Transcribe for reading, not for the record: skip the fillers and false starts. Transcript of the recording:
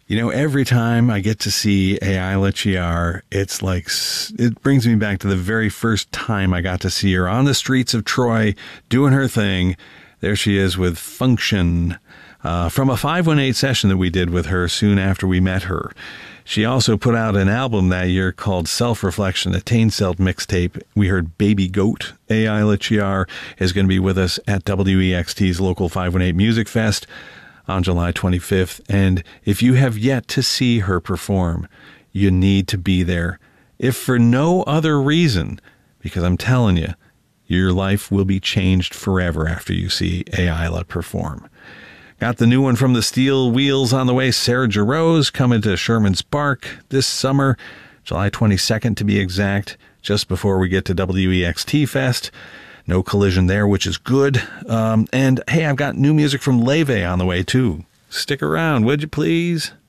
You know, every time I get to see Ayla Chiar, it's like, it brings me back to the very first time I got to see her on the streets of Troy doing her thing. There she is with Function from a 518 session that we did with her soon after we met her. She also put out an album that year called Self-Reflection, a Tain Celt mixtape. We heard Baby Goat. Ayla Chiar is going to be with us at WEXT's local 518 Music Fest on July 25th. And if you have yet to see her perform, you need to be there. If for no other reason, because I'm telling you, your life will be changed forever after you see Ayla perform. Got the new one from the Steel Wheels on the way. Sarah Jarosz coming to Sherman's Park this summer, July 22nd to be exact, just before we get to WEXT Fest. No collision there, which is good. And hey, I've got new music from Leve on the way too. Stick around, would you please?